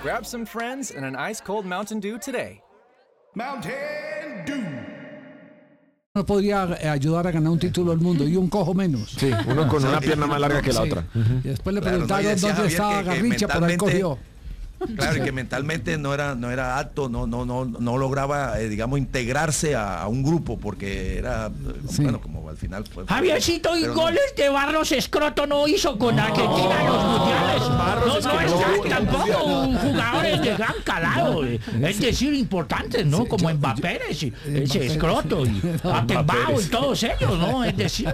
Grab some friends and an ice-cold Mountain Dew today. Mountain Dew. No podría ayudar a ganar un título del mundo y un cojo menos. Sí, uno con una pierna más larga que la Sí. otra. Y después le Claro, preguntaron no, y decía dónde Javier estaba que Garrincha, por ahí mentalmente- cogió. Claro, y que mentalmente no era apto, no lograba, digamos, integrarse a un grupo porque era, bueno, como al final fue. Javiercito, y pero goles de Barros Escroto no hizo con Argentina en los mundiales. No están tampoco jugadores de gran calado, es decir, importantes, ¿no? Como Mbappé, ese Escroto, y Atembao y todos ellos, ¿no? Es decir,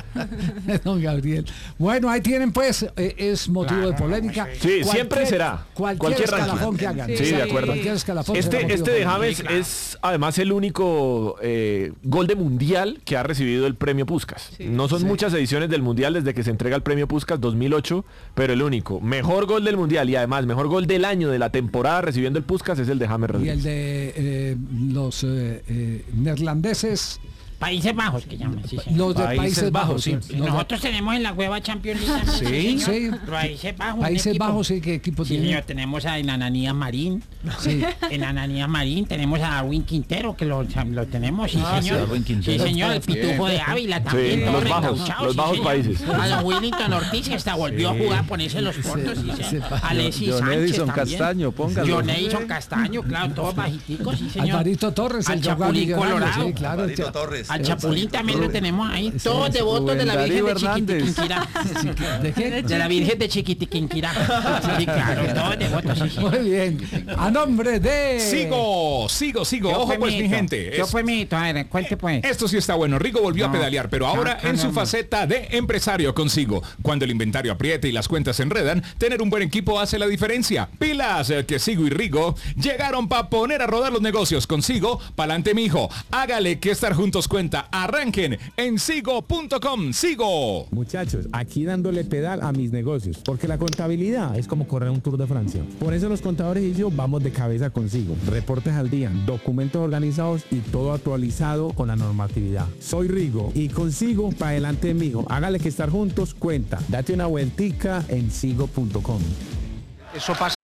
Don Gabriel. Bueno, ahí tienen pues, es motivo de polémica. Sí, siempre será. Cualquier escalafón que hagan. Sí, de acuerdo. Cualquier escalafón será motivo Este de polémica. James es además el único gol de mundial que ha recibido el premio Puskás. No son muchas ediciones del mundial desde que se entrega el premio Puskás 2008, pero el único. Mejor gol del mundial y además mejor gol del año de la temporada recibiendo el Puskás es el de James Y Rodríguez. el de los neerlandeses, Países Bajos, que llaman. Sí, señor. los de Países Bajos. Sí. Y nosotros tenemos en la hueva Champions League también, Sí. señor. Países Bajos. un Países equipo. Bajos, sí, ¿qué equipo Sí, tiene? señor, tenemos a Ananías Marín. Sí. En Ananías Marín tenemos a Darwin Quintero, que lo tenemos, sí, señor. Darwin Sí, Quintero. señor, el Pitufo de Ávila también. Sí, todo los bajos, reencauchado, los sí, bajos señor. países. A don Willington Ortiz, que hasta volvió a jugar, a ponerse los cortos, sí, señor. Alexis John Sánchez Edison también. Castaño, póngalo. John Edison Castaño, claro, todos bajiticos, sí, señor. Alvarito Torres, Al el Jaguar Chapulín millonario, Colorado. sí, claro. Alvarito Torres. Al Chapulín también lo tenemos ahí. Todos sí. devotos de la Rubén Virgen de Darío Hernández. Chiquitiquinquirá. ¿De qué? De la Virgen de Chiquitiquinquirá. Sí, claro, todos devotos, sí, sí. Muy bien. A nombre de... Sigo. Ojo pues, mi gente. Yo fue mito, a ver, cuente pues. Esto sí está bueno. Rigo volvió a No. pedalear, pero ahora en su faceta de empresario consigo. Cuando el inventario aprieta y las cuentas se enredan, tener un buen equipo hace la diferencia. Pilas, que Sigo y Rigo llegaron para poner a rodar los negocios. Consigo, pa'lante mijo. Hágale que estar juntos cuenta. Arranquen en sigo.com. Sigo. Muchachos, aquí dándole pedal a mis negocios, porque la contabilidad es como correr un Tour de Francia. Por eso los contadores y yo vamos de cabeza consigo. Reportes al día, documentos organizados y todo actualizado con la normatividad. Soy Rigo y consigo para adelante mijo. Hágale que estar juntos cuenta. Date una vueltica en sigo.com. Eso pasa